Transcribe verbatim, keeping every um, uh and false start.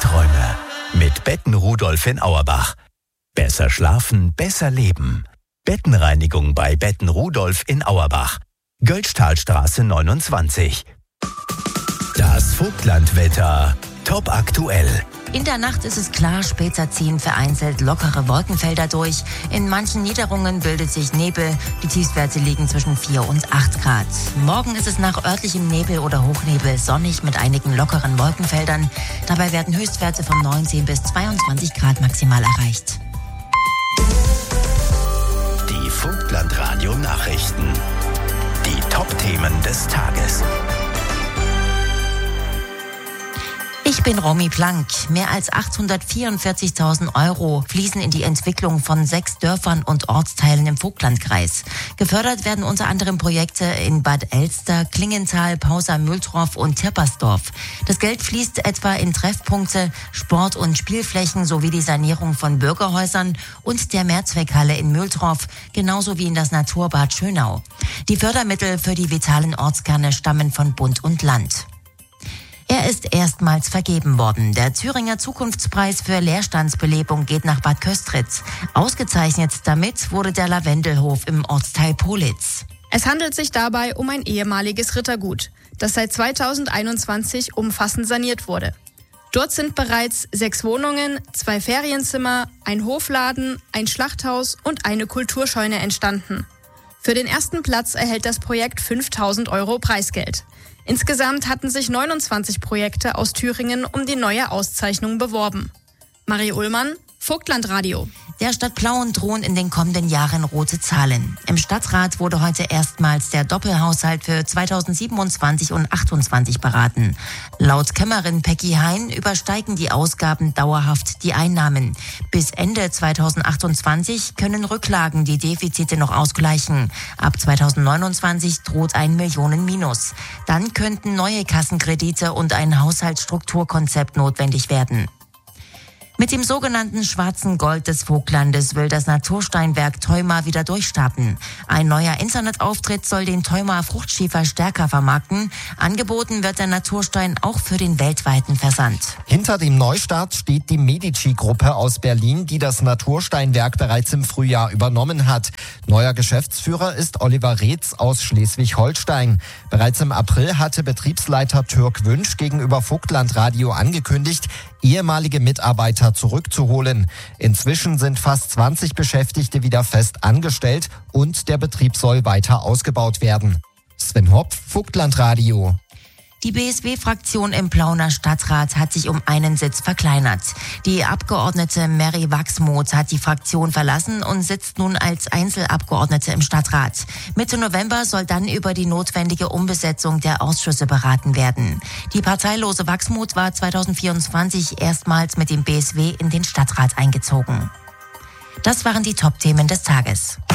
Albträume mit Betten Rudolf in Auerbach. Besser schlafen, besser leben. Bettenreinigung bei Betten Rudolf in Auerbach. Göllstahlstraße neunundzwanzig. Das Vogtlandwetter top aktuell. In der Nacht ist es klar, später ziehen vereinzelt lockere Wolkenfelder durch. In manchen Niederungen bildet sich Nebel. Die Tiefstwerte liegen zwischen vier und acht Grad. Morgen ist es nach örtlichem Nebel oder Hochnebel sonnig mit einigen lockeren Wolkenfeldern. Dabei werden Höchstwerte von neunzehn bis zweiundzwanzig Grad maximal erreicht. Die Vogtlandradio Nachrichten. Die Top-Themen des Tages. Ich bin Romy Plank. Mehr als achthundertvierundvierzigtausend Euro fließen in die Entwicklung von sechs Dörfern und Ortsteilen im Vogtlandkreis. Gefördert werden unter anderem Projekte in Bad Elster, Klingenthal, Pausa-Mühldorf und Tirpersdorf. Das Geld fließt etwa in Treffpunkte, Sport- und Spielflächen sowie die Sanierung von Bürgerhäusern und der Mehrzweckhalle in Mühldorf, genauso wie in das Naturbad Schönau. Die Fördermittel für die vitalen Ortskerne stammen von Bund und Land. Er ist erstmals vergeben worden. Der Thüringer Zukunftspreis für Leerstandsbelebung geht nach Bad Köstritz. Ausgezeichnet damit wurde der Lavendelhof im Ortsteil Politz. Es handelt sich dabei um ein ehemaliges Rittergut, das seit zweitausendeinundzwanzig umfassend saniert wurde. Dort sind bereits sechs Wohnungen, zwei Ferienzimmer, ein Hofladen, ein Schlachthaus und eine Kulturscheune entstanden. Für den ersten Platz erhält das Projekt fünftausend Euro Preisgeld. Insgesamt hatten sich neunundzwanzig Projekte aus Thüringen um die neue Auszeichnung beworben. Marie Ullmann, Vogtlandradio. Der Stadt Plauen drohen in den kommenden Jahren rote Zahlen. Im Stadtrat wurde heute erstmals der Doppelhaushalt für zweitausendsiebenundzwanzig und achtundzwanzig beraten. Laut Kämmerin Peggy Hein übersteigen die Ausgaben dauerhaft die Einnahmen. Bis Ende zweitausendachtundzwanzig können Rücklagen die Defizite noch ausgleichen. Ab zweitausendneunundzwanzig droht ein Millionenminus. Dann könnten neue Kassenkredite und ein Haushaltsstrukturkonzept notwendig werden. Mit dem sogenannten schwarzen Gold des Vogtlandes will das Natursteinwerk Theuma wieder durchstarten. Ein neuer Internetauftritt soll den Theuma Fruchtschiefer stärker vermarkten. Angeboten wird der Naturstein auch für den weltweiten Versand. Hinter dem Neustart steht die Medici-Gruppe aus Berlin, die das Natursteinwerk bereits im Frühjahr übernommen hat. Neuer Geschäftsführer ist Oliver Reetz aus Schleswig-Holstein. Bereits im April hatte Betriebsleiter Türk Wünsch gegenüber Vogtlandradio angekündigt, ehemalige Mitarbeiter zurückzuholen. Inzwischen sind fast zwanzig Beschäftigte wieder fest angestellt und der Betrieb soll weiter ausgebaut werden. Sven Hopf, Vogtlandradio. Die B S W-Fraktion im Plauner Stadtrat hat sich um einen Sitz verkleinert. Die Abgeordnete Mary Wachsmuth hat die Fraktion verlassen und sitzt nun als Einzelabgeordnete im Stadtrat. Mitte November soll dann über die notwendige Umbesetzung der Ausschüsse beraten werden. Die parteilose Wachsmuth war zweitausendvierundzwanzig erstmals mit dem B S W in den Stadtrat eingezogen. Das waren die Top-Themen des Tages.